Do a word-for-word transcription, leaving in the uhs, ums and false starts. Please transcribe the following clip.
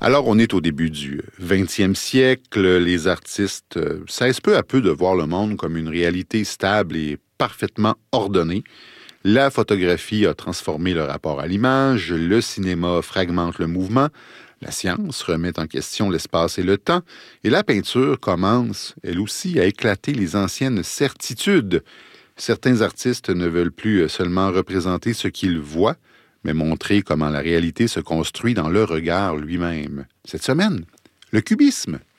Alors, on est au début du vingtième siècle. Les artistes cessent peu à peu de voir le monde comme une réalité stable et parfaitement ordonnée. La photographie a transformé le rapport à l'image, le cinéma fragmente le mouvement, la science remet en question l'espace et le temps, et la peinture commence, elle aussi, à éclater les anciennes certitudes. Certains artistes ne veulent plus seulement représenter ce qu'ils voient, mais montrer comment la réalité se construit dans le regard lui-même. Cette semaine, le cubisme.